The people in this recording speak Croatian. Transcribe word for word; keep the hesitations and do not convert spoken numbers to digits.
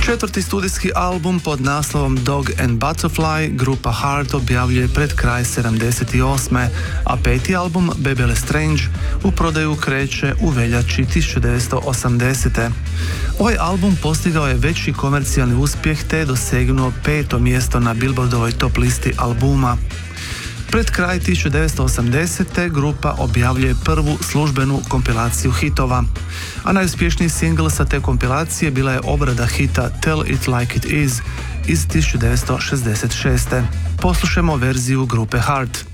Četvrti studijski album pod naslovom Dog and Butterfly grupa Heart objavljuje pred kraj sedamdeset osme. a peti album Baby Lestrange u prodaju kreće u veljači tisuću devetsto osamdesete. Ovaj album postigao je veći komercijalni uspjeh te je dosegnuo peto mjesto na Billboardovoj top listi albuma. Pred kraj tisuću devetsto osamdesete. grupa objavljuje prvu službenu kompilaciju hitova, a najuspješniji singl sa te kompilacije bila je obrada hita Tell It Like It Is iz tisuću devetsto šezdeset šeste. Poslušajmo verziju grupe Heart.